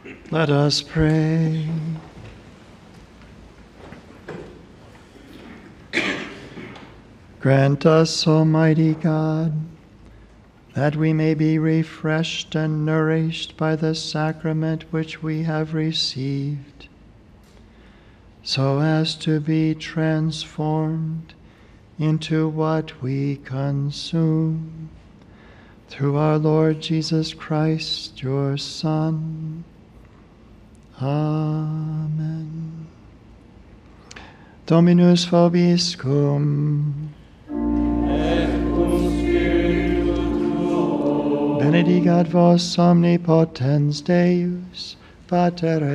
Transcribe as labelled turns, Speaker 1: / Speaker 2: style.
Speaker 1: Let us pray. Grant us, Almighty God, that we may be refreshed and nourished by the sacrament which we have received, so as to be transformed into what we consume. Through our Lord Jesus Christ, your Son. Amen. Dominus vobiscum. Benedicat vos omnipotens Deus, Pater